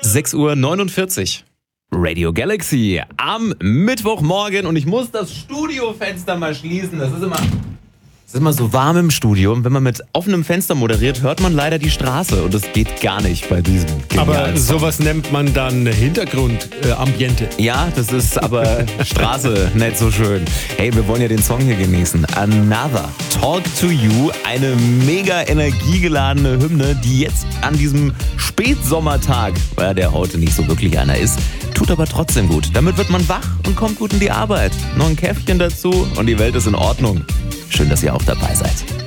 6:49 Uhr. Radio Galaxy am Mittwochmorgen und ich muss das Studiofenster mal schließen. Es ist immer so warm im Studio und wenn man mit offenem Fenster moderiert, hört man leider die Straße und das geht gar nicht bei diesem Aber genialen Song. sowas nennt man dann Hintergrundambiente. Ja, das ist aber Straße nicht so schön. Hey, wir wollen ja den Song hier genießen. Another, Talk to You, eine mega energiegeladene Hymne, die jetzt an diesem Spätsommertag, der heute nicht so wirklich einer ist, tut aber trotzdem gut. Damit wird man wach und kommt gut in die Arbeit. Noch ein Käffchen dazu und die Welt ist in Ordnung. Schön, dass ihr auch dabei seid.